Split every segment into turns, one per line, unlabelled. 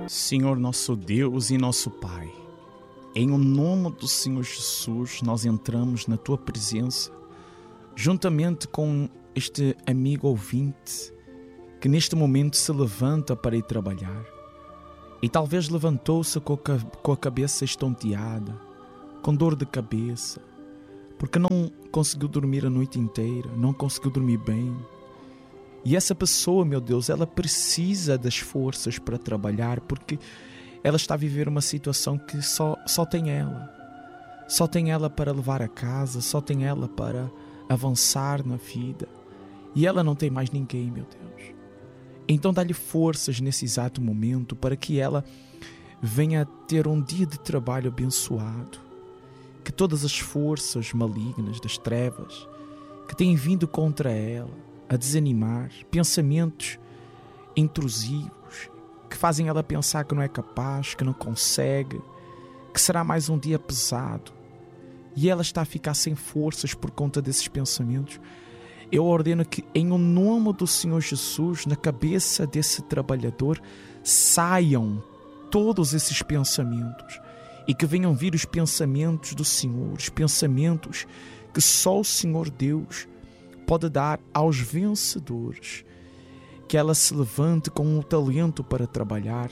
Senhor nosso Deus e nosso Pai, em o nome do Senhor Jesus, nós entramos na Tua presença, juntamente com este amigo ouvinte que neste momento se levanta para ir trabalhar e talvez levantou-se com a cabeça estonteada, com dor de cabeça, porque não conseguiu dormir a noite inteira, não conseguiu dormir bem. E essa pessoa, meu Deus, ela precisa das forças para trabalhar, porque ela está a viver uma situação que só tem ela. Só tem ela para levar a casa, só tem ela para avançar na vida. E ela não tem mais ninguém, meu Deus. Então dá-lhe forças nesse exato momento para que ela venha ter um dia de trabalho abençoado. Que todas as forças malignas das trevas que têm vindo contra ela, a desanimar, pensamentos intrusivos que fazem ela pensar que não é capaz, que não consegue, que será mais um dia pesado, e ela está a ficar sem forças por conta desses pensamentos. Eu ordeno que em o nome do Senhor Jesus, na cabeça desse trabalhador, saiam todos esses pensamentos e que venham vir os pensamentos do Senhor, os pensamentos que só o Senhor Deus pode dar aos vencedores. Que ela se levante com o talento para trabalhar.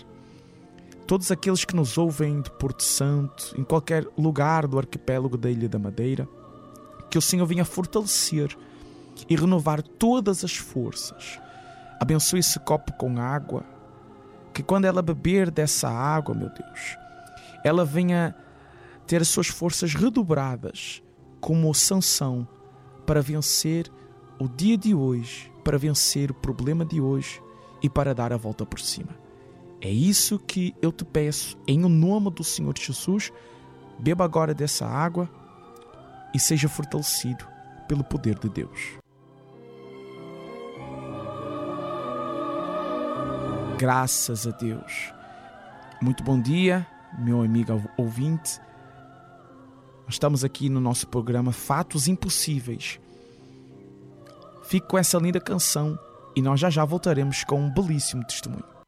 Todos aqueles que nos ouvem de Porto Santo, em qualquer lugar do arquipélago da Ilha da Madeira, que o Senhor venha fortalecer e renovar todas as forças. Abençoe esse copo com água, que quando ela beber dessa água, meu Deus, ela venha ter as suas forças redobradas, como Sansão, para vencer o dia de hoje, para vencer o problema de hoje e para dar a volta por cima. É isso que eu te peço, em o nome do Senhor Jesus. Beba agora dessa água e seja fortalecido pelo poder de Deus. Graças a Deus. Muito bom dia, meu amigo ouvinte. Estamos aqui no nosso programa Fatos Impossíveis. Fique com essa linda canção e nós já voltaremos com um belíssimo testemunho.